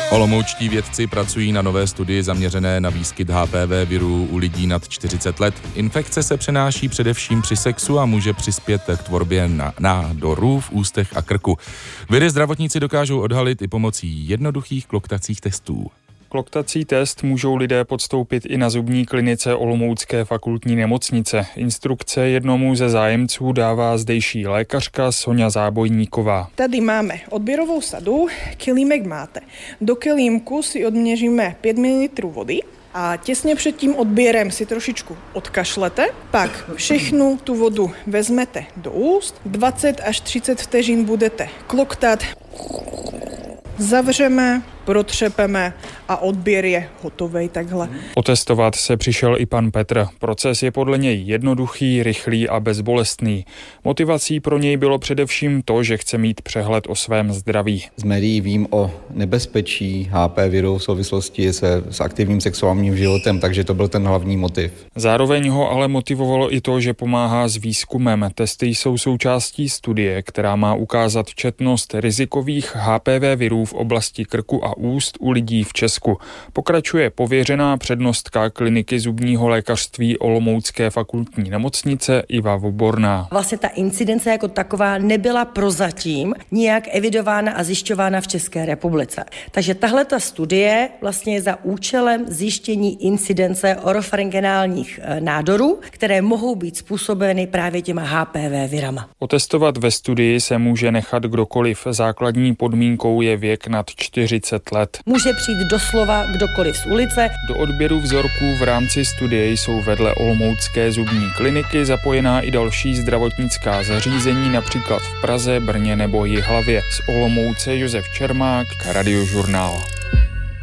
Olomoučtí vědci pracují na nové studii zaměřené na výskyt HPV viru u lidí nad 40 let. Infekce se přenáší především při sexu a může přispět k tvorbě nádorů v ústech a krku. Viry zdravotníci dokážou odhalit i pomocí jednoduchých kloktacích testů. Kloktací test můžou lidé podstoupit i na zubní klinice Olomoucké fakultní nemocnice. Instrukce jednomu ze zájemců dává zdejší lékařka Soňa Zábojníková. Tady máme odběrovou sadu, kelímek máte. Do kelímku si odměříme 5 ml vody a těsně před tím odběrem si trošičku odkašlete, pak všechnu tu vodu vezmete do úst, 20 až 30 vteřin budete kloktat, zavřeme, protřepeme a odběr je hotovej takhle. Otestovat se přišel i pan Petr. Proces je podle něj jednoduchý, rychlý a bezbolestný. Motivací pro něj bylo především to, že chce mít přehled o svém zdraví. Z médií vím o nebezpečí HP viru v souvislosti s aktivním sexuálním životem, takže to byl ten hlavní motiv. Zároveň ho ale motivovalo i to, že pomáhá s výzkumem. Testy jsou součástí studie, která má ukázat četnost rizikových HPV virů v oblasti krku a úst u lidí v Česku. Pokračuje pověřená přednostka kliniky zubního lékařství Olomoucké fakultní nemocnice Iva Voborná. Vlastně ta incidence jako taková nebyla prozatím nijak evidována a zjišťována v České republice. Takže tahle ta studie vlastně je za účelem zjištění incidence oropharyngeálních nádorů, které mohou být způsobeny právě těma HPV virama. Otestovat ve studii se může nechat kdokoliv. Základní podmínkou je věk nad 40 let. Může přijít doslova kdokoliv z ulice. Do odběru vzorků v rámci studie jsou vedle Olomoucké zubní kliniky zapojená i další zdravotnická zařízení, například v Praze, Brně nebo Jihlavě. Z Olomouce Josef Čermák, Radiožurnál.